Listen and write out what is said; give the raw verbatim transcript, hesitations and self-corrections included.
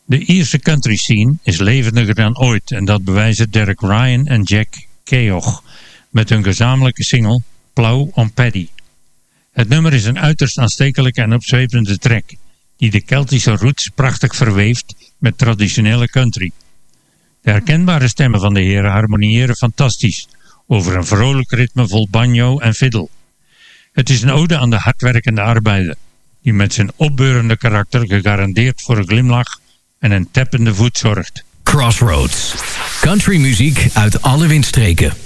De Ierse country scene is levendiger dan ooit en dat bewijzen Derek Ryan en Jack Keogh met hun gezamenlijke single Plow on Paddy. Het nummer is een uiterst aanstekelijke en opzwepende track die de Keltische roots prachtig verweeft met traditionele country. De herkenbare stemmen van de heren harmoniëren fantastisch over een vrolijk ritme vol banjo en fiddle. Het is een ode aan de hardwerkende arbeider die met zijn opbeurende karakter gegarandeerd voor een glimlach en een tappende voet zorgt. Crossroads. Country muziek uit alle windstreken.